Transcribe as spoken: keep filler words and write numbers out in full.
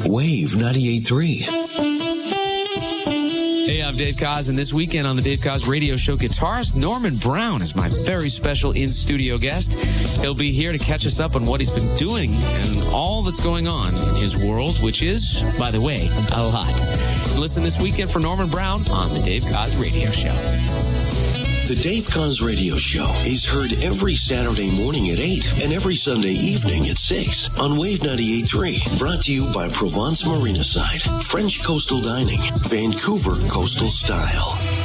Wave ninety-eight point three. Hey, I'm Dave Koz, and this weekend on the Dave Koz Radio Show, guitarist Norman Brown is my very special in-studio guest. He'll be here to catch us up on what he's been doing and all that's going on in his world, which is, by the way, a lot. Listen this weekend for Norman Brown on the Dave Koz Radio Show. The Dave Koz Radio Show is heard every Saturday morning at eight and every Sunday evening at six on Wave ninety-eight point three. Brought to you by Provence Marina Side, French Coastal Dining, Vancouver Coastal Style.